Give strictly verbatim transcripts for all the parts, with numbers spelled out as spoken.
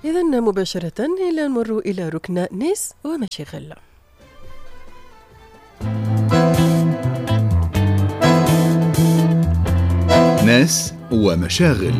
إذا مباشرة إلى نمر إلى ركن ناس ومشاغل. ناس ومشاغل.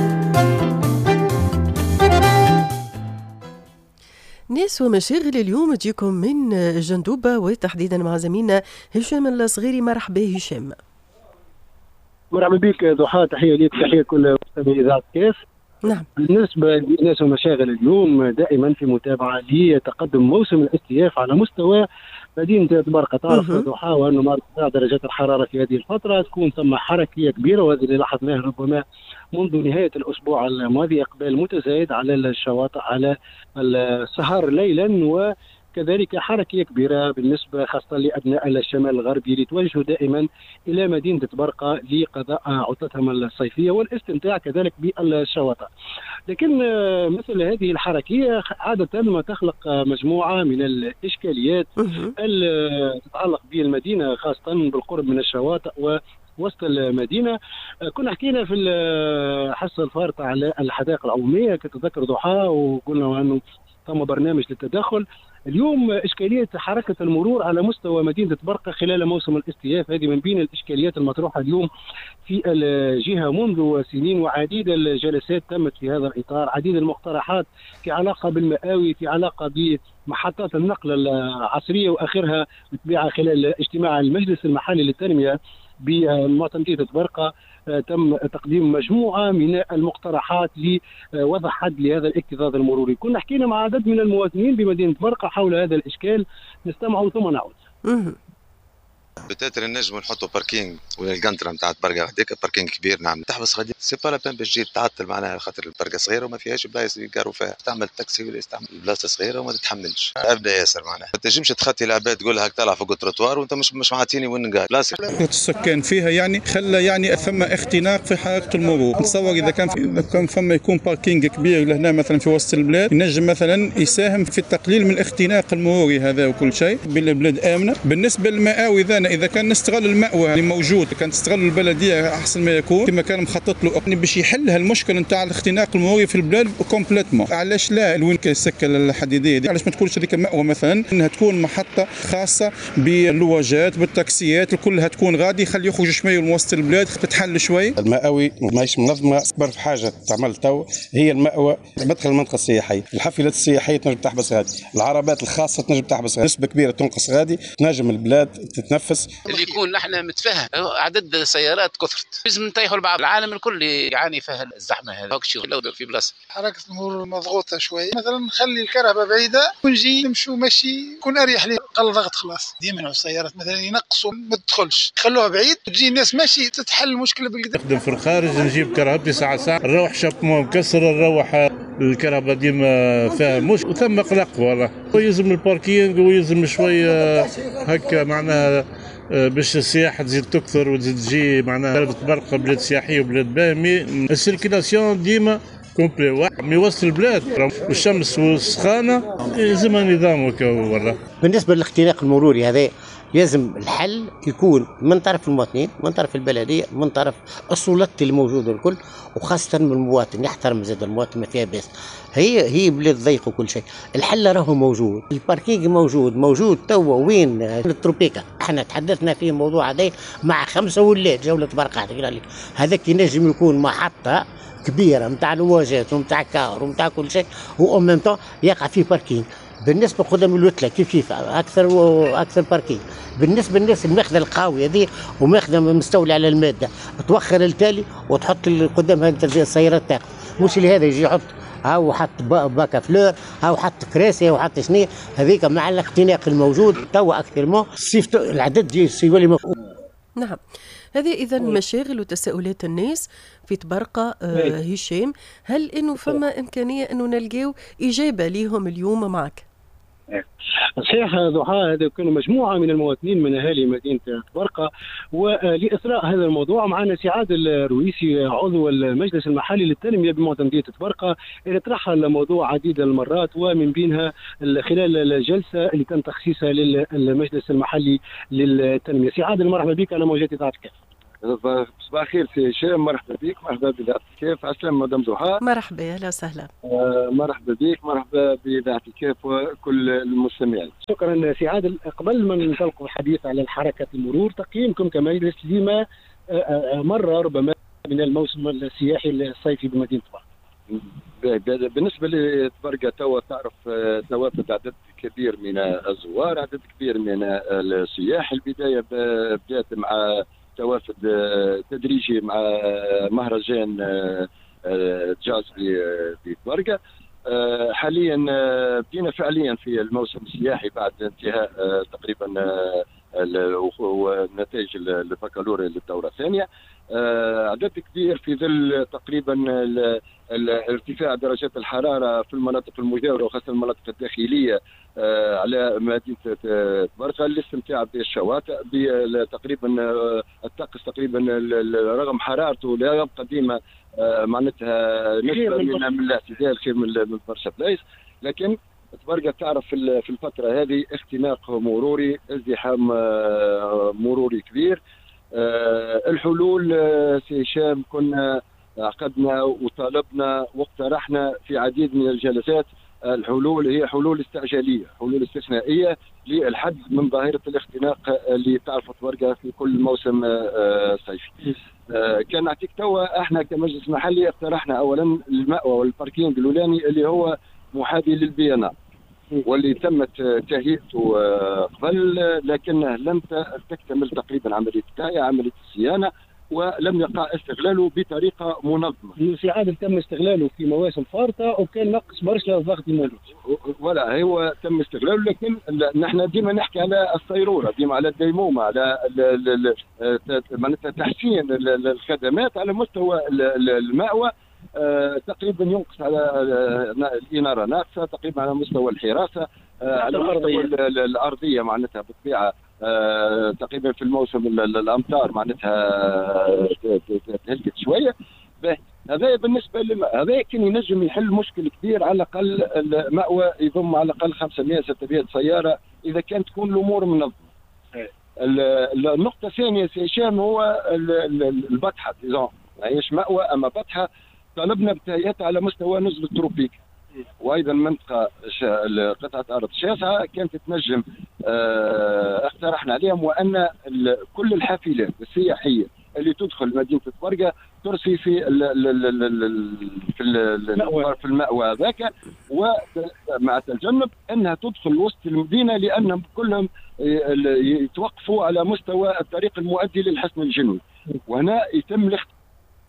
ناس ومشاغل اليوم تجيكم من جندوبة وتحديدا مع زميلنا هشام الصغيري. مرحبا هشام. مرحبا بك ضحى، تحية ليك، تحية كل مستمعي إذاعة كاس. نعم. بالنسبة لناس ومشاغل اليوم دائما في متابعة لتقدم موسم الاستياف على مستوى مدينة برقة. تعرف ضحى وأنه مع ارتفاع درجات الحرارة في هذه الفترة تكون ثم حركية كبيرة، وهذا اللي لاحظناه ربما منذ نهاية الأسبوع الماضي، إقبال متزايد على الشواطئ على السهر ليلا، وكذلك حركية كبيرة بالنسبة خاصة لأبناء الشمال الغربي لتوجهوا دائما إلى مدينة برقة لقضاء عطلتهم الصيفية والاستمتاع كذلك بالشواطئ. لكن مثل هذه الحركية عادة ما تخلق مجموعة من الإشكاليات تتعلق بالمدينة خاصة بالقرب من الشواطئ و وسط المدينة. كنا حكينا في الحصة الفارطة على الحدائق العمومية كتذكر ضحى، وقلنا أنه ثم برنامج للتدخل. اليوم إشكالية حركة المرور على مستوى مدينة برقة خلال موسم الاستياف، هذه من بين الإشكاليات المطروحة اليوم في الجهة منذ سنين، وعديد الجلسات تمت في هذا الإطار، عديد المقترحات في علاقة بالمآوي، في علاقة بمحطات النقل العصرية، وآخرها بطبيعة خلال اجتماع المجلس المحلي للتنمية بمعتمدية برقة تم تقديم مجموعة من المقترحات لوضع حد لهذا الاكتظاظ المروري. كنا حكينا مع عدد من المواطنين بمدينة برقة حول هذا الإشكال، نستمع ثم نعود. بتاتر النجم نحطوا باركينج ولا القنطره نتاع برقه هذيك باركينج كبير نعم تحبس غادي سي با لا بان باش تجي تعطل معناها خاطر البرقه صغيره وما فيهاش بلايص يقاروا فيها، تعمل تاكسي ولا يستعمل بلاصه صغيره وما تتحملش ابدا ياسر معناها ما تنجمش تخطي العباد تقول هاك طالع فوق التروتوار وانت مش مش معطيني وين نقال بلاصه السكان فيها يعني خلى يعني ثم اختناق في حركه المرور. نتصور اذا كان اذا كان ثم يكون باركينج كبير لهنا مثلا في وسط البلاد ينجم مثلا يساهم في التقليل من الاختناق المروري هذا وكل شيء بالبلاد امنه. بالنسبه للمآوي ذانا اذا كان نستغل المأوى اللي موجود كان تستغل البلديه احسن ما يكون كما كان مخطط له باش يحل هالمشكله نتاع الاختناق المروري في البلاد كومبليتمون. علاش لا وين السكه الحديديه دي علاش ما تكونش هذيك المأوى مثلا انها تكون محطه خاصه باللواجات بالتاكسيات كلها تكون غادي يخلي يخرج شويه من وسط البلاد تتحل شويه. المأوي ماهيش منظمه، اكبر في حاجه تعمل تو هي المأوى مدخل المنطقه السياحيه، الحافلات السياحيه تنجم تحبس غادي، العربات الخاصه تنجم تحبس غادي، نسبه كبيره تنقص غادي تنجم البلاد تتنفس. اللي يكون نحن متفاهم عدد السيارات كثرت لازم نتيحوا لبعض، العالم الكل يعاني فيها الزحمه هذا هاك شيء لو في بلاصه حركه المرور مضغوطه شويه، مثلا نخلي الكرهبه بعيده ونجي نمشوا مشي يكون اريح لي قل ضغط خلاص. يمنعوا السيارات مثلا ينقصوا ما تدخلش يخلوها بعيد تجي الناس ماشي تتحل المشكله بالقدام. نخدم في الخارج نجيب كرهبتي ساعه ساعه نروح شابمون مكسر نروح الكرهبه ديما فيها مش وثم قلق والله. ويلزم الباركينج ويلزم شويه هكا معناها باش السياحه تزيد تكثر وتزيد تجي معناها بلد برقه بلاد سياحيه وبلاد باهي. السيركيلاسيون ديما كومبلي واحد من وسط البلاد والشمس والسخانه يلزمها نظام وكا والله. بالنسبه للاختناق المروري هذا لازم الحل يكون من طرف المواطنين، من طرف البلديه، من طرف السلطات الموجوده الكل، وخاصه من المواطن يحترم زاد المواطن ما فيها باس. هي هي بلاد ضيق وكل شيء، الحل راهو موجود، الباركينج موجود موجود توا وين التروبيكا. احنا تحدثنا في موضوع هذا مع خمسه ولاد جوله برقه هذاك ينجم يكون محطه كبيره نتاع لواجات ونتاع كار ونتاع كل شيء و ميم طون يقع فيه باركينج. بالنسبه قدام الوتله كيف كيف اكثر واكثر باركينج. بالنسبه للناس الماخذه القهوه هذه وماخذه مستولي على الماده توخر التالي وتحط قدامها السيارات تاعها، مش اللي هذا يجي يحط هاو حط باكا فلور هاو حط كراسي هاو حط شني هذيك مع الاختناق الموجود توا اكثر الصيف العدد يولي مفهوم. نعم، هذه إذا مشاغل وتساؤلات الناس في تبرقة. آه هشام، هل إنه فما إمكانية إنه نلقاو إجابة ليهم اليوم معك؟ صحيح ضحى، هذا كانوا مجموعه من المواطنين من اهالي مدينه برقه، ولاثراء هذا الموضوع معنا سعاد الرويسي عضو المجلس المحلي للتنميه بمعتمديه برقه اللي طرح الموضوع عديد المرات، ومن بينها خلال الجلسه اللي تم تخصيصها للمجلس المحلي للتنميه. سعاد، مرحبا بك على موجات اذاعه كاف. صباح الخير سي هشام، مرحبا بك، مرحبا بالاعتكاف. عسلامة مدام ضحى. مرحبا، اهلا وسهلا. آه مرحبا بك، مرحبا بالاعتكاف وكل المستمعين. شكرا سي عادل. قبل ما ننطلقوا الحديث على حركة المرور، تقييمكم كمجلس لما مر ربما من الموسم السياحي الصيفي بمدينة طبرقة؟ بالنسبة لطبرقة توا تعرف توافد عدد كبير من الزوار، عدد كبير من السياح. البداية بدأت مع توافد تدريجي مع مهرجان جاز في طبرقة. حاليا بدينا فعليا في الموسم السياحي بعد انتهاء تقريبا ونتائج البكالوريا للدورة الثانية. عدد كبير في ظل تقريبا ارتفاع درجات الحرارة في المناطق المجاورة وخاصة المناطق الداخلية على مدينة طبرقة للاستمتاع بالشواطئ. تقريبا الطقس تقريبا رغم حرارته لا يبقى ديما معناتها نسبة من الاعتدال خير من برشا بلايص، لكن طبرقة تعرف في الفترة هذه اختناق مروري، ازدحام مروري كبير. الحلول سي هشام كنا عقدنا وطالبنا واقترحنا في عديد من الجلسات. الحلول هي حلول استعجالية، حلول استثنائية للحد من ظاهرة الاختناق اللي تعرف طبرقة في كل موسم صيفي. كان نعطيك توا احنا كمجلس محلي اقترحنا اولا المأوى والباركينج الاولاني اللي هو محاذي للبيانات، واللي تمت تهيئته قبل، لكنه لم تكتمل تقريبا عمليه التهيئه، عمليه الصيانه، ولم يقع استغلاله بطريقه منظمه. سي عادل تم استغلاله في مواسم فارطه وكان نقص برشا الضغط الموجود. ولا هو تم استغلاله، لكن نحن ديما نحكي على الصيروره، ديما على الديمومه، على معناتها تحسين الخدمات على مستوى المأوى. آه تقريبا ينقص على الإنارة ناقصة، تقريبا على مستوى الحراسة، آه على مستوى الأرضية معناتها بالطبيعة آه تقريبا في الموسم الأمطار معناتها تهلكت شوية. هذا بالنسبة للماء، هذا كان ينجم يحل مشكل كبير. على الأقل المأوى يضم على الأقل خمسمائة ستمائة سيارة إذا كانت تكون الأمور منظمة. النقطة الثانية سي هشام هو البطحة، ماهيش مأوى أما بطحة. طلبنا بتهيئتها على مستوى نزل التروبيك، وايضا منطقه قطعه ارض شاسعه كانت تنجم اه اقترحنا عليهم، وان كل الحافلات السياحيه اللي تدخل مدينه طبرقة ترسي في ال ال ال ال في ال في المأوى هذاك، ومع تجنب انها تدخل وسط المدينه، لانهم كلهم يتوقفوا على مستوى الطريق المؤدي للحصن الجنوبي، وهنا يتم الاختيار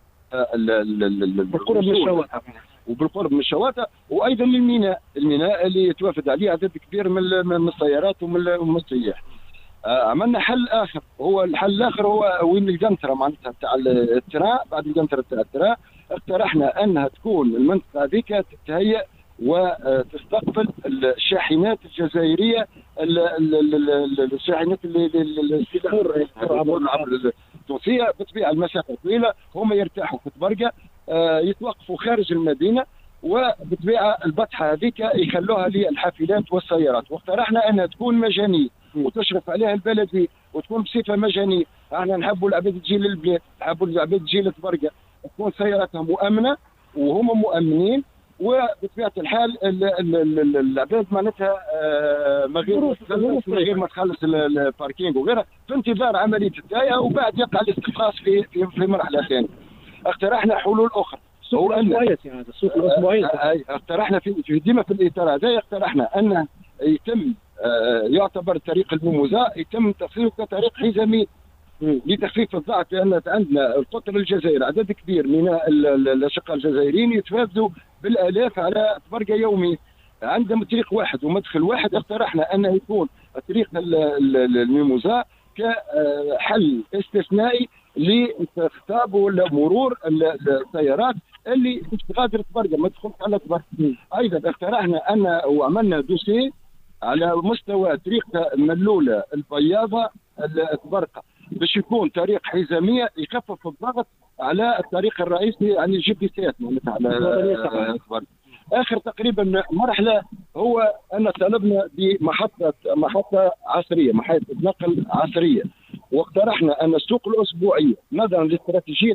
بالقرب من الشواطئ وبالقرب من الشواطئ، وايضا الميناء الميناء اللي يتوافد عليه عدد كبير من السيارات ومن السياح. عملنا حل اخر، هو الحل الاخر هو وين القنطره معناتها تاع الترا. بعد القنطره تاع الترا اقترحنا انها تكون المنطقه هذيك تتهيأ وتستقبل الشاحنات الجزائريه، الشاحنات اللي التونسيه بطبيعه المسافه طويله، هم يرتاحوا في طبرقة، يتوقفوا خارج المدينه، وبطبيعه البطحه هذيك يخلوها للحافلات والسيارات. واقترحنا انها تكون مجانيه وتشرف عليها البلديه وتكون بصفه مجانيه. احنا نحبوا العباد تجي للبلاد، نحبوا العباد تجي لطبرقة، تكون سياراتها مؤمنه وهم مؤمنين، وبطبيعه الحال العباد معناتها ما غير غير ما تخلص الباركينج وغيرها في انتظار عمليه التهيئه، وبعد يقع الاستخلاص في في, في مرحله ثانيه. اقترحنا حلول اخرى. السوق الاسبوعيه يعني السوق الاسبوعيه اقترحنا في ديما في الاطار هذا اقترحنا ان يتم يعتبر طريق الميموزا يتم تصويره كطريق حزامي لتخفيف الضغط، لان عندنا القطر الجزائري عدد كبير من الاشقاء الجزائريين يتوافدوا بالالاف على طبرقة يوميا. عندهم طريق واحد ومدخل واحد، اقترحنا انه يكون طريق الميموزا كحل استثنائي لاستقطاب ولا مرور السيارات اللي تغادر طبرقة ما تدخلش على طبرقة. ايضا اقترحنا ان وعملنا دوسي على مستوى طريق ملوله البياضه طبرقة باش يكون طريق حزاميه يخفف الضغط على الطريق الرئيسي، يعني الجي بي سيات على طبرقة. اخر تقريبا مرحله هو ان طلبنا بمحطه محطه عصريه، محطه نقل عصريه واقترحنا ان السوق الاسبوعيه نظرا لاستراتيجيه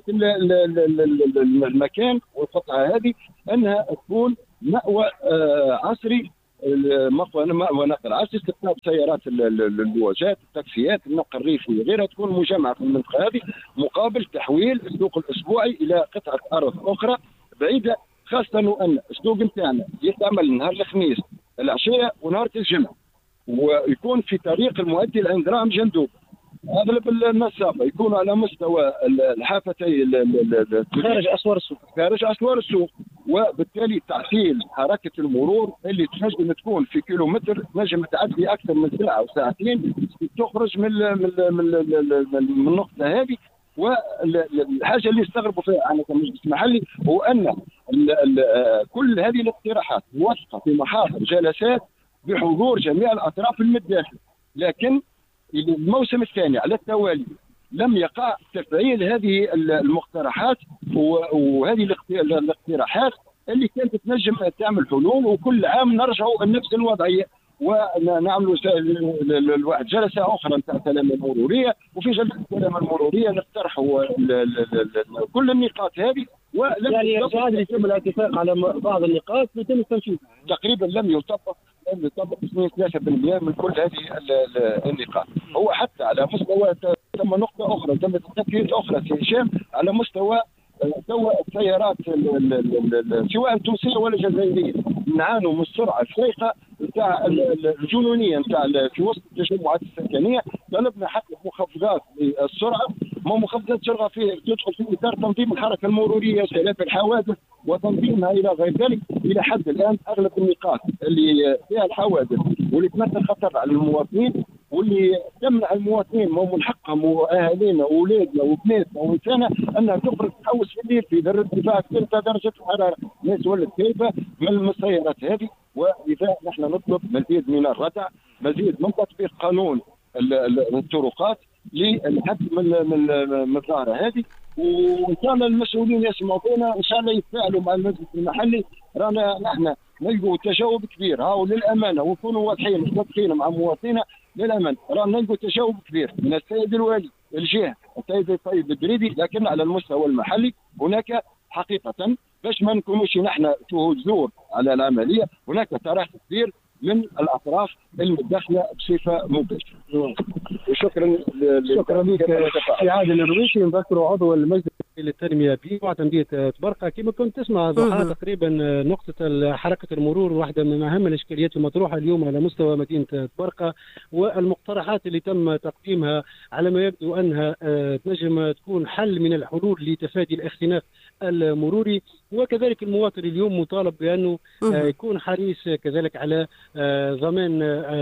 المكان والقطعه هذه انها تكون مأوى عصري، مأوى مأوى نقل عصري، استقطاب سيارات اللواجات، التاكسيات، النقل الريفي غيرها تكون مجمعه في المنطقه هذه، مقابل تحويل السوق الاسبوعي الى قطعه ارض اخرى بعيده، خاصه وان السوق نتاعنا يستعمل نهار الخميس العشيه ونهار الجمعه، ويكون في طريق المؤدي لعند رام جندوب. اغلب المسافه يكونوا على مستوى الحافتي خارج اسوار السوق خارج اسوار السوق، وبالتالي تعطيل حركه المرور اللي تنجم تكون في كيلومتر نجم تعدي اكثر من ساعه وساعتين تخرج من من من, من النقطه هذه. والحاجه اللي استغربوا فيها انا كمجلس محلي هو ان كل هذه الاقتراحات موثقه في محاضر جلسات بحضور جميع الاطراف المتداخله، لكن الموسم الثاني على التوالي لم يقع تفعيل هذه المقترحات وهذه الاقتراحات اللي كانت تنجم تعمل حلول، وكل عام نرجعوا لنفس الوضعيه ونعملوا الواحد جلسه اخرى نتاع السلامه المروريه، وفي جلسه السلامه المروريه نقترحوا كل النقاط هذه، ولم يعني بعد يتم الاتفاق على بعض النقاط يتم التنفيذ. تقريبا لم يطبق لم يطبق اثنين ثلاثة بالمئة من كل هذه النقاط. هو حتى على مستوى ثم نقطه اخرى تم تثبيت اخرى في هشام على مستوى سواء السيارات سواء التونسيه ولا الجزائريه نعانوا من السرعه الفائقه نتاع الجنونيه نتاع في وسط التجمعات السكنيه. طلبنا حتى مخفضات للسرعه، ما مخفضات سرعه فيه تدخل في اطار تنظيم الحركه المروريه واستهلاك الحوادث وتنظيمها الى غير ذلك. الى حد الان اغلب النقاط اللي فيها الحوادث واللي تمثل خطر على المواطنين واللي تمنع المواطنين ما من حقهم واهالينا واولادنا وبناتنا ونسانا انها تخرج تحوس في الليل في ارتفاع ثلاثة درجات الحراره، الناس ولات خايفه من السيارات هذه. ولذا نحن نطلب مزيد من الردع، مزيد من تطبيق قانون الطرقات للحد من من الظاهره هذه، وان شاء الله المسؤولين يسمعوا فينا ان شاء الله يتفاعلوا مع المجلس المحلي. رانا نحن نلقوا تجاوب كبير هاو للامانه ونكونوا واضحين مصدقين مع مواطنينا للامانه. رانا نلقوا تجاوب كبير من السيد الوالي الجهه السيد الطيب الدريدي، لكن على المستوى المحلي هناك حقيقه باش ما نكونوش نحن شهود زور على العمليه، هناك تراخي كبير من الاطراف المتداخله بصفه مباشره. وشكرا شكرا لك سي عادل الرويشي، نذكر عضو المجلس للتنميه بيئه تنميه تبرقه. كما كنت تسمع ضحى تقريبا نقطه حركه المرور واحده من اهم الاشكاليات المطروحه اليوم على مستوى مدينه تبرقه، والمقترحات اللي تم تقديمها على ما يبدو انها تنجم تكون حل من الحلول لتفادي الاختناق المروري. وكذلك المواطن اليوم مطالب بانه يكون حريص كذلك على ضمان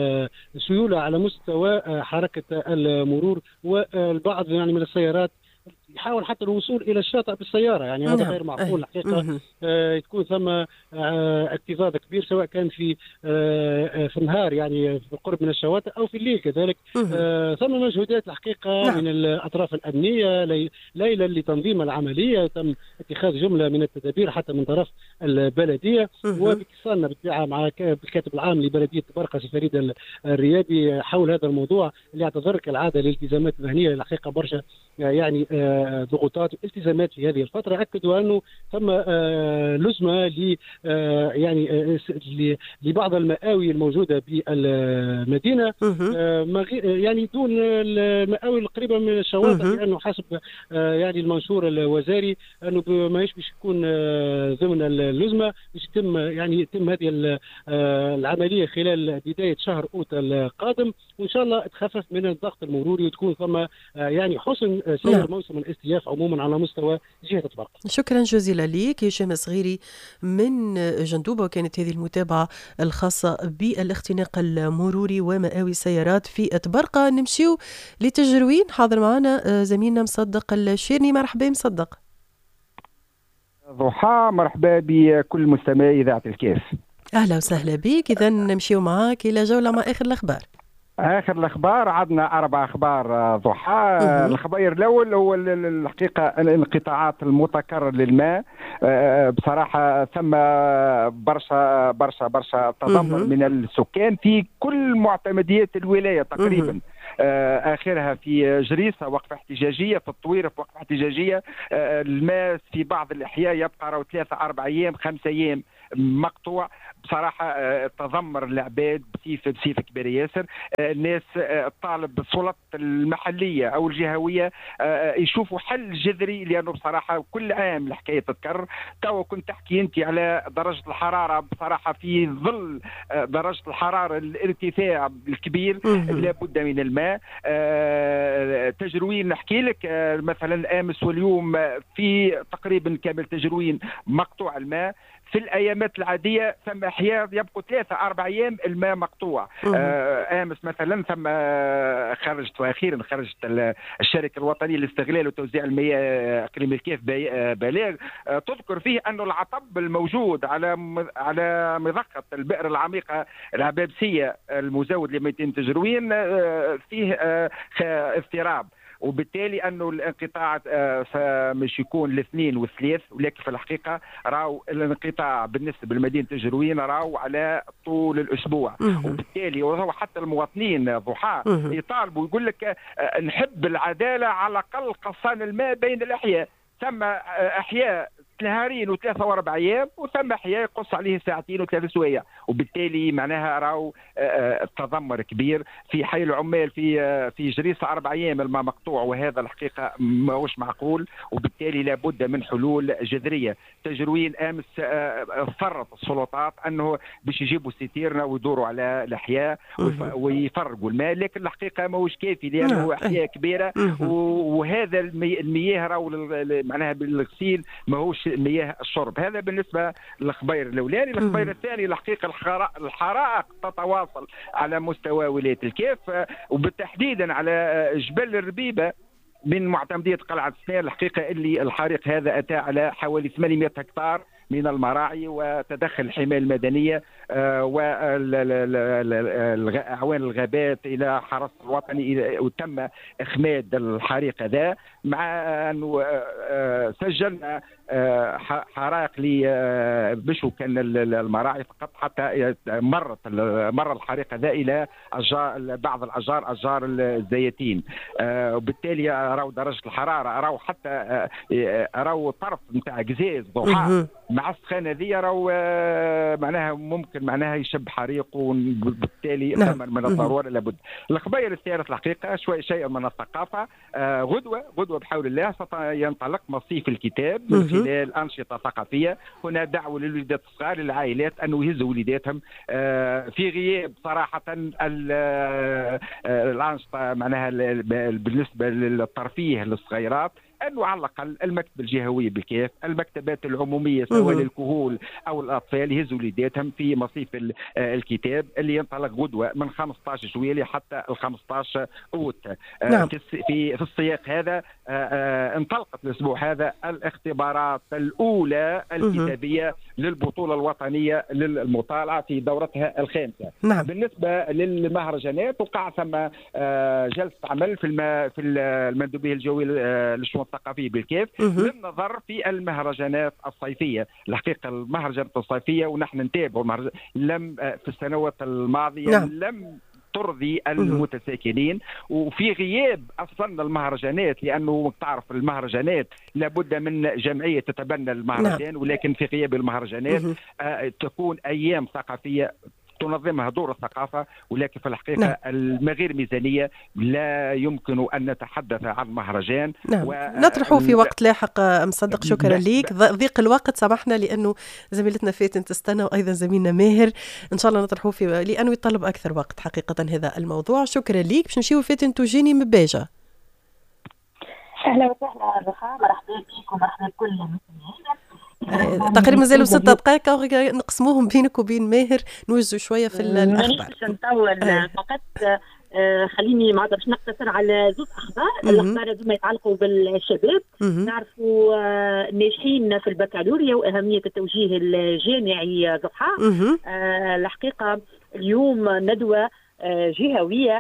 سيوله على مستوى حركه المرور، والبعض يعني من السيارات يحاول حتى الوصول الى الشاطئ بالسياره، يعني هذا غير معقول الحقيقه. آه تكون ثم آه اكتظاظ كبير سواء كان في آه في النهار يعني في القرب من الشواطئ او في الليل كذلك. آه ثم مجهودات الحقيقه من الاطراف الامنيه لي ليلا لتنظيم العمليه، تم اتخاذ جمله من التدابير حتى من طرف البلديه، وباتصالنا بالطبيعه مع الكاتب العام لبلديه تبرقه سي فريد الريابي حول هذا الموضوع اللي يعتذر كالعاده الالتزامات المهنيه الحقيقه برشا يعني آه ضغوطات والتزامات في هذه الفتره. اكدوا انه ثم آه لزمه ل آه يعني آه لبعض المآوي الموجوده بالمدينه آه يعني دون المآوي القريبه من الشواطئ، لانه حسب آه يعني المنشور الوزاري انه ما باش يكون آه ضمن اللزمه باش يتم يعني يتم هذه آه العمليه خلال بدايه شهر اوت القادم، وان شاء الله تخفف من الضغط المروري وتكون ثم آه يعني حسن سير نعم. موسم الاستياف عموما على مستوى جهة تبرقة. شكرا جزيلا لك هشام صغيري من جندوبة، وكانت هذه المتابعة الخاصة بالاختناق المروري ومآوي السيارات في تبرقة. نمشيو لتجروين، حاضر معنا زميلنا مصدق الشيرني. مرحبا مصدق. ضحى، مرحبا بكل مستمعي إذاعة الكاف. أهلا وسهلا بك. إذا نمشيو معاك إلى جولة مع آخر الأخبار. اخر الاخبار عندنا اربع اخبار ضحى. الخبر الاول هو الحقيقه الانقطاعات المتكرره للماء. بصراحه ثم برشا برشا برشا تذمر من السكان في كل معتمديات الولايه تقريبا. اخرها في جريسه وقفه احتجاجيه، في الطويره وقفه احتجاجيه. الماء في بعض الاحياء يبقى راهو ثلاثه اربع ايام خمسه ايام مقطوع. بصراحه تذمر العباد بصيف بصيف كبير ياسر. الناس تطالب بالسلطات المحليه او الجهويه يشوفوا حل جذري، لانه بصراحه كل عام الحكايه تتكرر. تو كنت تحكي انت على درجه الحراره، بصراحه في ظل درجه الحراره الارتفاع الكبير لابد من الماء. تجروين نحكي لك مثلا امس واليوم في تقريبا كامل تجروين مقطوع الماء. في الايامات العاديه ثم احياء يبقوا ثلاثه اربع ايام الماء مقطوع. آه امس مثلا ثم خرجت واخيرا خرجت الشركه الوطنيه لاستغلال وتوزيع المياه اقليم الكيف بلاغ آه تذكر فيه انه العطب الموجود على على مضخه البئر العميقه العبابسيه المزود ل مئتين تجروين آه فيه آه اضطراب، وبالتالي انه الانقطاع مش يكون الاثنين والثلاث، ولكن في الحقيقه راهو الانقطاع بالنسبه لمدينه تجروين راهو على طول الاسبوع. وبالتالي وهو حتى المواطنين ضحى يطالبوا يقول لك نحب العداله على الاقل قصان الماء بين الاحياء. ثم احياء نهارين وثلاثة واربع ايام، وثم احياء يقص عليه ساعتين وثلاث سوايع. وبالتالي معناها راهو التذمر كبير. في حي العمال في في جريسه اربع ايام الماء مقطوع، وهذا الحقيقه ماهوش معقول، وبالتالي لابد من حلول جذريه. تجروين امس فرط السلطات انه باش يجيبوا ستيرنا ويدوروا على الاحياء ويفرقوا الماء، لكن الحقيقه ماهوش كافي لانه احياء كبيره، وهذا المياه راهو معناها بالغسيل ماهوش مياه الشرب. هذا بالنسبه للخبير الاولاني. الخبير الثاني الحقيقه الحرائق تتواصل على مستوى ولايه الكيف، وبالتحديدا على جبل الربيبه من معتمديه قلعه سنان. الحقيقه اللي الحريق هذا اتى على حوالي ثمانمئة هكتار من المراعي، وتدخل الحمايه المدنيه واعوان الغابات الى حرس الوطني، وتم اخماد الحريق هذا، مع انه سجلنا حرائق لبشو كان المراعي فقط، حتى مرت مر الحريق هذا الى أشجار بعض الاشجار اشجار الزيتين. وبالتالي راهو درجه الحراره راهو حتى راهو طرف نتاع قزاز ضحى مع السخانه هذه راهو معناها ممكن معناها يشب حريق، وبالتالي نعم. من الضروره لابد. الخبير الثالث الحقيقه شوي شيء من الثقافه. آه غدوه غدوه بحول الله سينطلق مصيف الكتاب من خلال انشطه ثقافيه. هنا دعوه للوليدات الصغار للعائلات انه يهزوا وليداتهم آه في غياب صراحه الانشطه معناها بالنسبه للترفيه للصغيرات، انه على الاقل المكتب الجهوي بالكيف، المكتبات العموميه سواء للكهول او الاطفال يهزوا وليداتهم في مصيف الكتاب اللي ينطلق غدوه من خمسة عشر جويلية حتى ال خمسة عشر اوت. نعم. في في السياق هذا انطلقت الاسبوع هذا الاختبارات الاولى الكتابيه للبطوله الوطنيه للمطالعه في دورتها الخامسه. نعم. بالنسبه للمهرجانات وقع ثم جلسه عمل في في المندوبيه الجويه للشؤون الثقافيه بالكيف للنظر في المهرجانات الصيفيه. الحقيقه المهرجانات الصيفيه ونحن نتابع لم في السنوات الماضيه نعم. لم ترضي المتساكنين، وفي غياب اصلا المهرجانات، لانه تعرف المهرجانات لابد من جمعيه تتبنى المهرجان، ولكن في غياب المهرجانات آه تكون ايام ثقافيه تنظمها دور الثقافة، ولكن في الحقيقة نعم. المغير ميزانية لا يمكن أن نتحدث عن مهرجان. نعم. و... نطرحه في وقت لاحق. مصدق شكرا ليك. ضيق الوقت سمحنا لأنه زميلتنا فاتن تستنى وأيضا زميلنا ماهر، إن شاء الله نطرحه في لأنه يطلب أكثر وقت حقيقة هذا الموضوع. شكرا ليك. باش نمشيو فاتن توجيني مباجة. أهلا وسهلا رخاء، مرحبا بكم ومرحبا بكل المستمعين. تقريبا مازالوا ست دقائق نقسموهم بينك وبين ماهر نوجزوا شويه في الاخبار. مانيش نطول فقط آه خليني ما باش نقتصر على زوج اخبار. الاخبار هذوما يتعلقوا بالشباب. نعرفوا آه ناجحين في البكالوريا واهميه التوجيه الجامعي ضحى. آه الحقيقه اليوم ندوه آه جهويه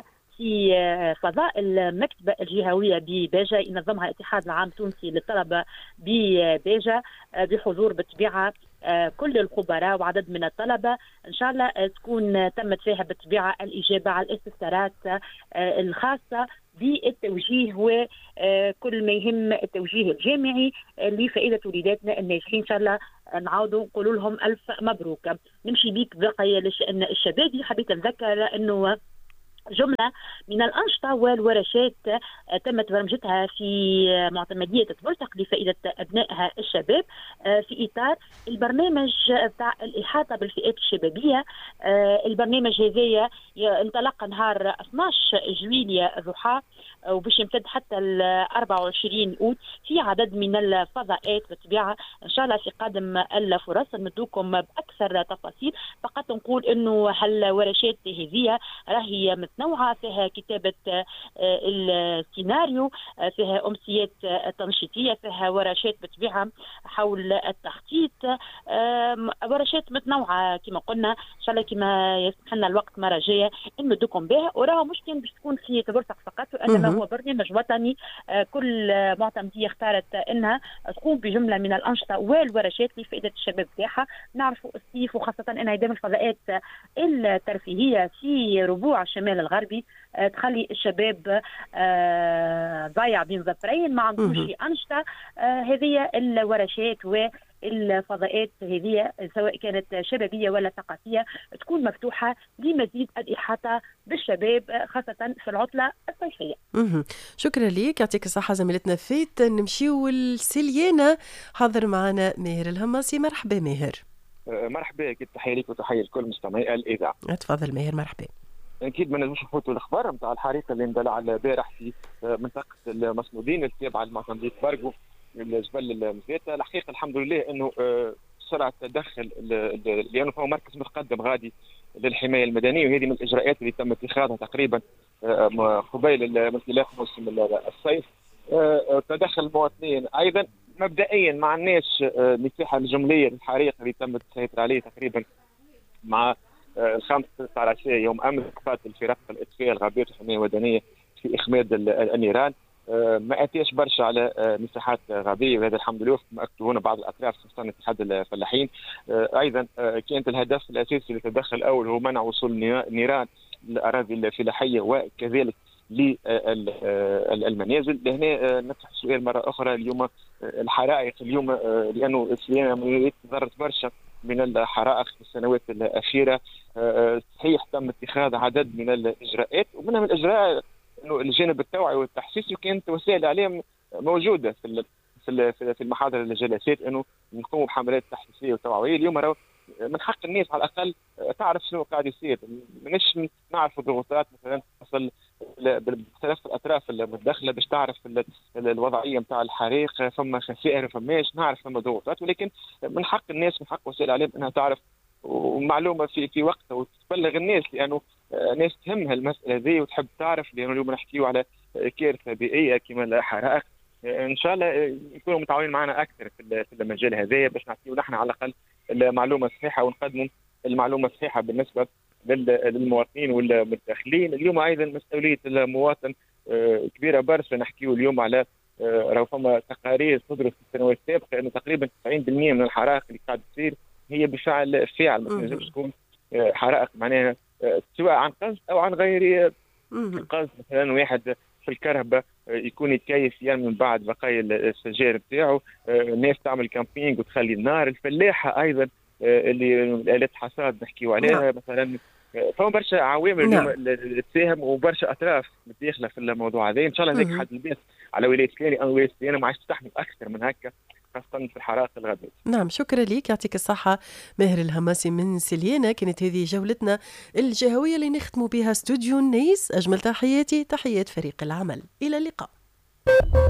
في فضاء المكتبة الجهوية بباجة ينظمها الاتحاد العام التونسي للطلبة بباجة بحضور بالطبيعة كل الخبراء وعدد من الطلبة. إن شاء الله تكون تمت فيها بالطبيعة الإجابة على الاستفسارات الخاصة بالتوجيه وكل ما يهم التوجيه الجامعي لفائدة وليداتنا الناجحين. إن شاء الله نعاودوا نقول لهم ألف مبروك. نمشي بيك بقية لشأن الشبابي. حبيت نذكر أنه جملة من الأنشطة والورشات تمت برمجتها في معتمدية تبرتق لفائدة أبنائها الشباب في إطار البرنامج بتاع الإحاطة بالفئات الشبابية. البرنامج هذايا انطلق نهار اثناعش جويلية ضحى وباش يمتد حتى ال أربعة وعشرين أوت في عدد من الفضاءات بالطبيعة. إن شاء الله في قادم الفرص نمدوكم بأكثر تفاصيل. فقط نقول إنه هالورشات هذه راهي متنوعة، فيها كتابة السيناريو، فيها أمسيات تنشيطية، فيها ورشات بالطبيعة حول التخطيط، ورشات متنوعة كما قلنا. إن شاء الله كما يسمح لنا الوقت مرة جاية نمدوكم بها. وراها مش كان باش تكون في تبرتق فقط، وإنما هو برنامج وطني كل معتمدية اختارت أنها تقوم بجملة من الأنشطة والورشات لفائدة الشباب تاعها. نعرفوا الصيف وخاصة أنها دائما الفضاءات الترفيهية في ربوع الشمال الغربي تخلي الشباب ضايع بين ظفرين، ما عندوش أنشطة. هذه الورشات والفضاءات هذه سواء كانت شبابية ولا ثقافية تكون مفتوحة لمزيد الإحاطة بالشباب خاصة في العطلة الصيفية. شكرا لك، يعطيك الصحة زميلتنا فيت. نمشيو للسليانة، حاضر معنا ماهر الهماسي. مرحبا ماهر. مرحبا، اكيد تحيه لك وتحيه لكل مستمعي الاذاعه. تفضل ماهر. مرحبا. اكيد ما نجمش نفوتوا الاخبار نتاع الحريقه اللي اندلع البارح في منطقه المصمودين التابعه لمعتمديه بارغو الجبل المزيته. الحقيقه الحمد لله انه سرعه تدخل لانه فهو مركز متقدم غادي للحمايه المدنيه، وهذه من الاجراءات اللي تم اتخاذها تقريبا قبيل انطلاق موسم الصيف. تدخل المواطنين ايضا مبدئيا ما عندناش مساحه الجمليه للحريق اللي تم السيطره عليه تقريبا مع الخامس تاع العشاء يوم امس. قاتل فرق الاطفاء الغابات الحمايه المدنيه في اخماد النيران. ما اتيش برشا على مساحات غابيه، وهذا الحمد لله ما اكدوه بعض الاطراف خاصه اتحاد الفلاحين. ايضا كانت الهدف الاساسي للتدخل الاول هو منع وصول النيران للاراضي الفلاحيه وكذلك للمنازل. لهنا نطرح السؤال مره اخرى اليوم الحرائق اليوم، لانه السليانه تضررت برشا من الحرائق في السنوات الاخيره. صحيح تم اتخاذ عدد من الاجراءات، ومنها من الاجراءات انه الجانب التوعي والتحسيسي كانت وسائل اعلام موجوده في في المحاضر الجلسات انه نقوم بحملات تحسيسيه وتوعويه. اليوم راهو من حق الناس على الاقل تعرف شنو قاعد يصير، ماناش نعرفوا ضغوطات مثلا تصل بمختلف الاطراف المتدخله باش تعرف الوضعيه نتاع الحريق، فما خسائر فماش نعرف فما ضغوطات، ولكن من حق الناس من حق وسائل الاعلام انها تعرف ومعلومه في في وقتها وتبلغ الناس، لانه ناس تهمها المساله هذه وتحب تعرف، لانه اليوم نحكيو على كارثه بيئيه كما الحرائق. ان شاء الله يكونوا متعاونين معنا اكثر في المجال هذايا باش نعطيو نحن على الاقل المعلومه الصحيحه ونقدموا المعلومه الصحيحه بالنسبه للمواطنين والمداخلين. اليوم ايضا مسؤوليه المواطن كبيره برشا. نحكيو اليوم على راهو فما تقارير صدرت في السنوات السابقه انه تقريبا تسعين بالمئة من الحرائق اللي قاعده تصير هي بفعل فاعل، ما تنجمش تكون حرائق معناها سواء عن قصد او عن غير قصد. مثلا واحد في الكهرباء يكون يتكيف يعني من بعد بقايا السجائر بتاعه، الناس تعمل كامبينج وتخلي النار، الفلاحه ايضا اللي الالات حصاد نحكيو عليها مثلا. فما برشا عوامل اليوم اللي تساهم وبرشا اطراف متداخله في الموضوع هذا. ان شاء الله هذاك حد البيت على ولايه كاني او ولايه انا ما عادش تستحمل اكثر من هكا خاصه في الحرائق الغابات. نعم شكرا لك، يعطيك الصحه ماهر الهماسي من سليانه. كانت هذه جولتنا الجهويه اللي نختموا بها استوديو النيس. اجمل تحياتي تحيات فريق العمل، الى اللقاء.